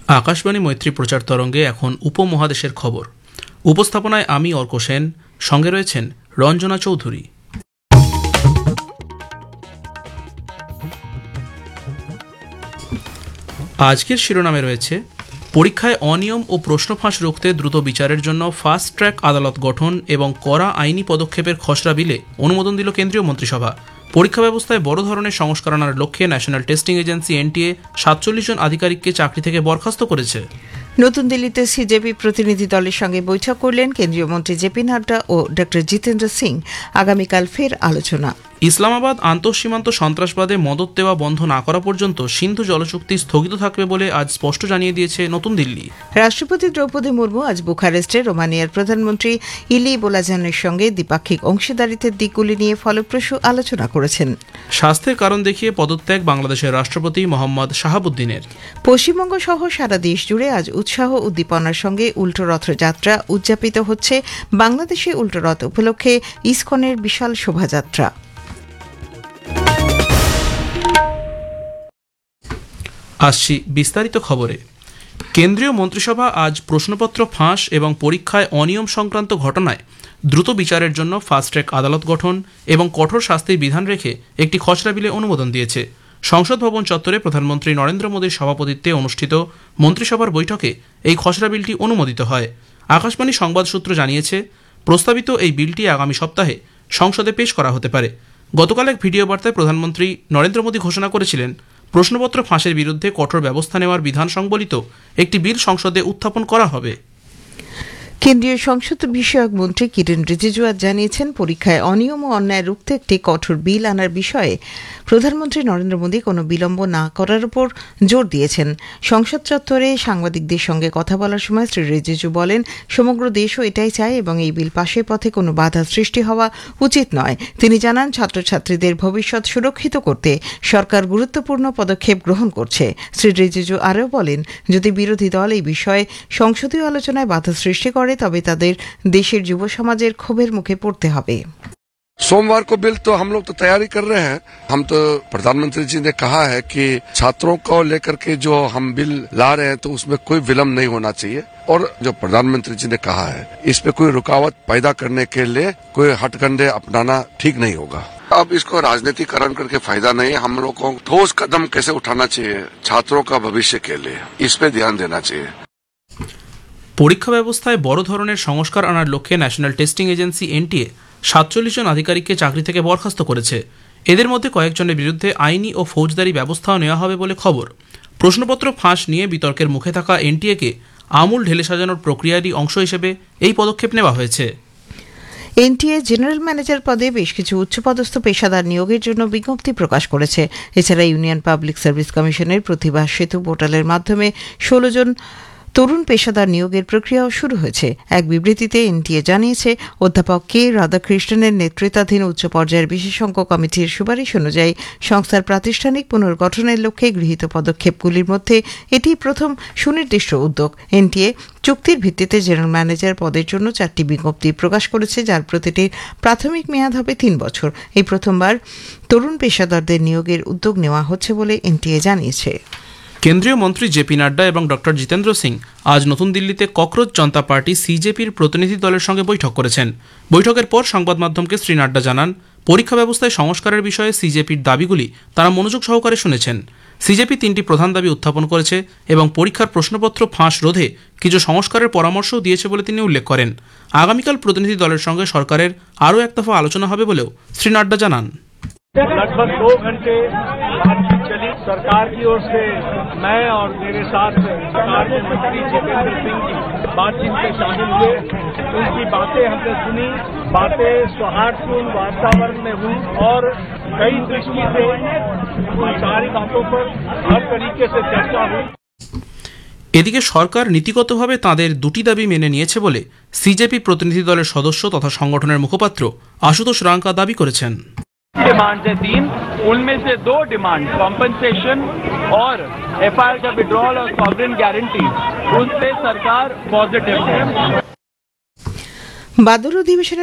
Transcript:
আকাশবাণী মৈত্রী প্রচার তরঙ্গে এখন উপমহাদেশের খবর। উপস্থাপনায় আমি অর্ক সেন, সঙ্গে রয়েছেন রঞ্জনা চৌধুরী। আজকের শিরোনামে রয়েছে পরীক্ষায় অনিয়ম ও প্রশ্ন ফাঁস রুখতে দ্রুত বিচারের জন্য ফাস্ট ট্র্যাক আদালত গঠন এবং কড়া আইনি পদক্ষেপের খসড়া বিলে অনুমোদন দিল কেন্দ্রীয় মন্ত্রিসভা। পরীক্ষা ব্যবস্থায় বড় ধরনের সংস্কার আনার লক্ষ্যে ন্যাশনাল টেস্টিং এজেন্সি এনটিএ 47 জন আধিকারিককে চাকরি থেকে বরখাস্ত করেছে। নতুন দিল্লিতে সিজেপি প্রতিনিধি দলের সঙ্গে বৈঠক করলেন কেন্দ্রীয় মন্ত্রী জেপি নাড্ডা ও ডক্টর জিতেন্দ্র সিং। আগামীকাল ফের আলোচনা। ইসলামাবাদ আন্তঃসীমান্ত সন্ত্রাসবাদে মদত দেওয়া বন্ধ না করা পর্যন্ত সিন্ধু জলচুক্তি স্থগিত থাকবে বলে আজ স্পষ্ট জানিয়ে দিয়েছে নতুন দিল্লি। রাষ্ট্রপতি দ্রৌপদী মুর্মু আজ বুখারেস্টে রোমানিয়ার প্রধানমন্ত্রী ইলি বোলাজানের সঙ্গে দ্বিপাক্ষিক অংশীদারিত্বের দিকগুলি নিয়ে ফলপ্রসূ আলোচনা করেছেন। স্বাস্থ্যের কারণ দেখিয়ে পদত্যাগ বাংলাদেশের রাষ্ট্রপতি মোহাম্মদ শাহাবুদ্দিনের। পশ্চিমবঙ্গ সহ সারা দেশ জুড়ে আজ উৎসাহ উদ্দীপনার সঙ্গে উল্টো রথযাত্রা উদযাপিত হচ্ছে। বাংলাদেশে উল্টো রথ উপলক্ষে ইসকনের বিশাল শোভাযাত্রা। আসছি বিস্তারিত খবরে। কেন্দ্রীয় মন্ত্রিসভা আজ প্রশ্নপত্র ফাঁস এবং পরীক্ষায় অনিয়ম সংক্রান্ত ঘটনায় দ্রুত বিচারের জন্য ফাস্ট ট্র্যাক আদালত গঠন এবং কঠোর শাস্তির বিধান রেখে একটি খসড়া বিলে অনুমোদন দিয়েছে। সংসদ ভবন চত্বরে প্রধানমন্ত্রী নরেন্দ্র মোদীর সভাপতিত্বে অনুষ্ঠিত মন্ত্রিসভার বৈঠকে এই খসড়া বিলটি অনুমোদিত হয়। আকাশবাণী সংবাদ সূত্র জানিয়েছে, প্রস্তাবিত এই বিলটি আগামী সপ্তাহে সংসদে পেশ করা হতে পারে। গতকাল এক ভিডিও বার্তায় প্রধানমন্ত্রী নরেন্দ্র মোদী ঘোষণা করেছিলেন, প্রশ্নপত্র ফাঁসের বিরুদ্ধে কঠোর ব্যবস্থা নেওয়ার বিধান সংবলিত একটি বিল সংসদে উত্থাপন করা হবে। কেন্দ্রীয় সংসদ বিষয়ক মন্ত্রী কিরেন রিজিজু আজ জানিয়েছেন, পরীক্ষায় অনিয়ম ও অন্যায় রুখতে একটি কঠোর বিল আনার বিষয়ে প্রধানমন্ত্রী নরেন্দ্র মোদী কোনো বিলম্ব না করার উপর জোর দিয়েছেন। সংসদ চত্বরে সাংবাদিকদের সঙ্গে কথা বলার সময় শ্রী রিজিজু বলেন, সমগ্র দেশও এটাই চায় এবং এই বিল পাশের পথে কোনো বাধা সৃষ্টি হওয়া উচিত নয়। তিনি জানান, ছাত্রছাত্রীদের ভবিষ্যৎ সুরক্ষিত করতে সরকার গুরুত্বপূর্ণ পদক্ষেপ গ্রহণ করছে। শ্রী রিজিজু আরও বলেন, যদি বিরোধী দল এই বিষয়ে সংসদীয় আলোচনায় বাধা সৃষ্টি করে তবে তাদের দেশের যুব সমাজের ক্ষোভের মুখে পড়তে হবে। सोमवार को बिल तो हम लोग तो तैयारी कर रहे हैं। हम तो प्रधानमंत्री जी ने कहा है कि छात्रों को लेकर के जो हम बिल ला रहे हैं तो उसमें कोई विलम्ब नहीं होना चाहिए और जो प्रधानमंत्री जी ने कहा है इस पे कोई रुकावट पैदा करने के लिए कोई हथकंडे अपनाना ठीक नहीं होगा। अब इसको राजनीतिकरण करके फायदा नहीं है। हम लोग को ठोस कदम कैसे उठाना चाहिए छात्रों का भविष्य के लिए, इस पे ध्यान देना चाहिए। পরীক্ষা ব্যবস্থায় বড় ধরনের সংস্কার আনার লক্ষ্যে ন্যাশনাল টেস্টিং এজেন্সি এনটিএ 47 জন আধিকারিককে চাকরি থেকে বরখাস্ত করেছে। এদের মধ্যে কয়েকজনের বিরুদ্ধে আইনি ও ফৌজদারি ব্যবস্থাও নেওয়া হবে বলে খবর। প্রশ্নপত্র ফাঁস নিয়ে বিতর্কের মুখে থাকা এনটিএকে আমূল ঢেলে সাজানোর প্রক্রিয়ারই অংশ হিসেবে এই পদক্ষেপ নেওয়া হয়েছে। এনটিএ জেনারেল ম্যানেজার পদে বেশ কিছু উচ্চপদস্থ পেশাদার নিয়োগের জন্য বিজ্ঞপ্তি প্রকাশ করেছে। এছাড়া ইউনিয়ন পাবলিক সার্ভিস কমিশনের প্রতিভা সেতু পোর্টালের মাধ্যমে 16 জন তরুণ পেশাদার নিয়োগের প্রক্রিয়াও শুরু হয়েছে। এক বিবৃতিতে এনটিএ জানিয়েছে, অধ্যাপক কে রাধাকৃষ্ণনের নেতৃত্বাধীন উচ্চ পর্যায়ের বিশেষজ্ঞ কমিটির সুপারিশ অনুযায়ী সংস্থার প্রাতিষ্ঠানিক পুনর্গঠনের লক্ষ্যে গৃহীত পদক্ষেপগুলির মধ্যে এটি প্রথম সুনির্দিষ্ট উদ্যোগ। এনটিএ চুক্তির ভিত্তিতে জেনারেল ম্যানেজার পদের জন্য 4টি বিজ্ঞপ্তি প্রকাশ করেছে, যার প্রতিটির প্রাথমিক মেয়াদ হবে 3 বছর। এই প্রথমবার তরুণ পেশাদারদের নিয়োগের উদ্যোগ নেওয়া হচ্ছে বলে এনটিএ জানিয়েছে। কেন্দ্রীয় মন্ত্রী জেপি নাড্ডা এবং ডক্টর জিতেন্দ্র সিং আজ নতুন দিল্লিতে ককরোচ জনতা পার্টি সিজেপির প্রতিনিধি দলের সঙ্গে বৈঠক করেছেন। বৈঠকের পর সংবাদ মাধ্যমকে শ্রী নাড্ডা জানান, পরীক্ষা ব্যবস্থায় সংস্কারের বিষয়ে সিজেপির দাবিগুলি তারা মনোযোগ সহকারে শুনেছেন। সিজেপি 3টি প্রধান দাবি উত্থাপন করেছে এবং পরীক্ষার প্রশ্নপত্র ফাঁস রোধে কিছু সংস্কারের পরামর্শও দিয়েছে বলে তিনি উল্লেখ করেন। আগামীকাল প্রতিনিধি দলের সঙ্গে সরকারের আরও এক দফা আলোচনা হবে বলেও শ্রী নাড্ডা জানান। लगभग 2 घंटे बातचीत चली। सरकार की ओर से मैं और मेरे साथ सरकार के मंत्री जितेंद्र सिंह जी बातचीत में शामिल हुए। उनकी बातें हमने सुनी, बातें सौहार्दपूर्ण वातावरण में हुई और कई दृष्टि से उन सारी बातों पर हर तरीके से चर्चा हुई। এদিকে সরকার নীতিগতভাবে তাঁদের 2টি দাবি মেনে নিয়েছে বলে সিজেপি প্রতিনিধি দলের সদস্য তথা সংগঠনের মুখপাত্র আশুতোষ রাঙ্কা दावी করেছেন। डिमांड है 3, उनमें से 2 डिमांड कॉम्पनसेशन और एफआईआर का विड्रॉल और सॉवरेन गारंटी, उनसे सरकार पॉजिटिव है। বাদল অধিবেশনের